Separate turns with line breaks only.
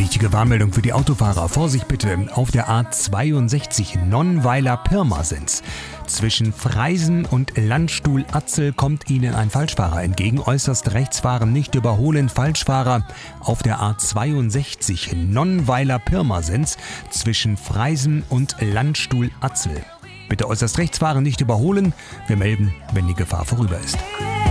Wichtige Warnmeldung für die Autofahrer. Vorsicht bitte auf der A62 Nonnweiler-Pirmasens. Zwischen Freisen und Landstuhl-Atzel kommt Ihnen ein Falschfahrer entgegen. Äußerst rechts fahren, nicht überholen. Falschfahrer auf der A62 Nonnweiler-Pirmasens zwischen Freisen und Landstuhl-Atzel. Bitte äußerst rechts fahren, nicht überholen. Wir melden, wenn die Gefahr vorüber ist.